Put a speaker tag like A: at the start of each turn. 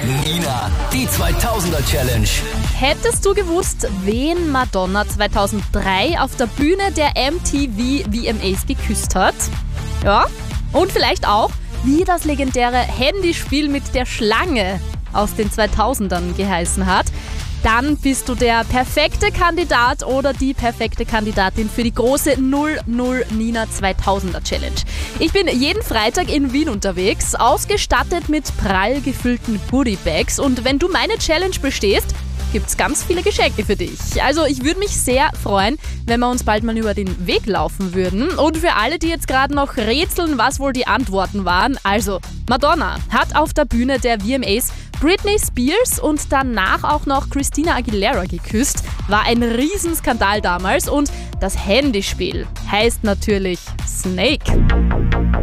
A: Nina, die 2000er Challenge.
B: Hättest du gewusst, wen Madonna 2003 auf der Bühne der MTV VMAs geküsst hat? Ja, und vielleicht auch, wie das legendäre Handyspiel mit der Schlange aus den 2000ern geheißen hat? Dann bist du der perfekte Kandidat oder die perfekte Kandidatin für die große 00 Nina 2000er Challenge. Ich bin jeden Freitag in Wien unterwegs, ausgestattet mit prall gefüllten Goodie-Bags. Und wenn du meine Challenge bestehst, gibt's ganz viele Geschenke für dich. Also ich würde mich sehr freuen, wenn wir uns bald mal über den Weg laufen würden. Und für alle, die jetzt gerade noch rätseln, was wohl die Antworten waren, also Madonna hat auf der Bühne der VMAs Britney Spears und danach auch noch Christina Aguilera geküsst. War ein Riesenskandal damals und das Handyspiel heißt natürlich Snake.